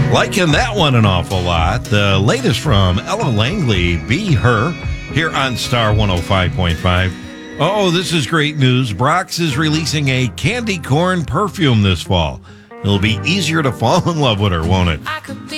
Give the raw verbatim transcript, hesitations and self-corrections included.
Liking that one an awful lot. The latest from Ella Langley, Be Her, here on Star one oh five point five. Oh, this is great news. Brock's is releasing a candy corn perfume this fall. It'll be easier to fall in love with her, won't it?